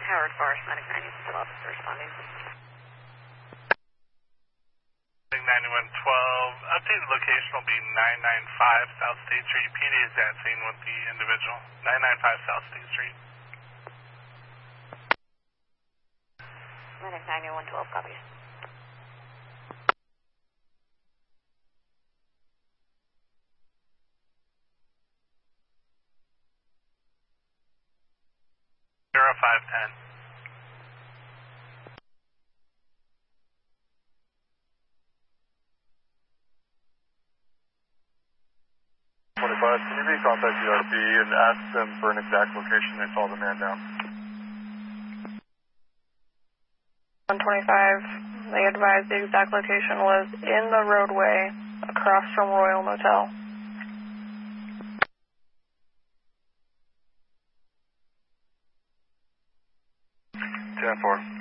Howard Forest, Medic 90, still officer responding. 9112, updated location will be 995 South State Street. PD is at scene with the individual. 995 South State Street. Medic 9112, copies. Zero 510. 25, can you contact URB and ask them for an exact location? They saw the man down. 125, they advised the exact location was in the roadway across from Royal Motel. 10-4.